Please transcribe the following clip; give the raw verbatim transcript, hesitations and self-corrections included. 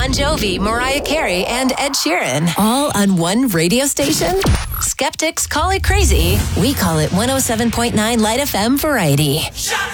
Bon Jovi, Mariah Carey, and Ed Sheeran. All on one radio station? Skeptics call it crazy. We call it one oh seven point nine Light F M Variety. Shut